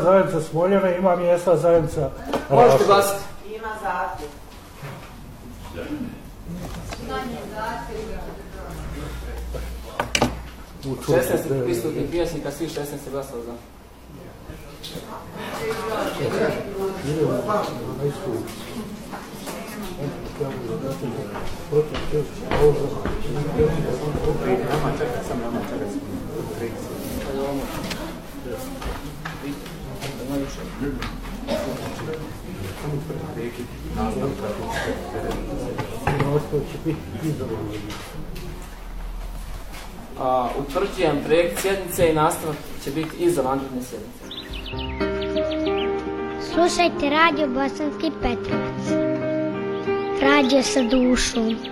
zajednica Smoljana, ima mjesta zajednica Raška. Možete glasiti. Ima zahtjev. Manje zahtjev. 16 prisutnih vijećnika, svih 16 je glasalo za. Utvrđujem projekt sjednice i nastavak će biti iza vanredne sjednice. Slušajte Radio Bosanski Petrovac. Radio sa dušom.